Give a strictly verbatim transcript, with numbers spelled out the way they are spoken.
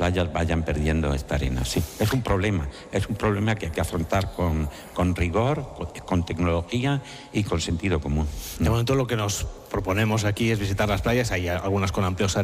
playas vayan perdiendo esta arena. Sí, es un problema, es un problema que hay que afrontar con, con rigor, con, con tecnología y con sentido común. De momento lo que nos proponemos aquí es visitar las playas, hay algunas con amplios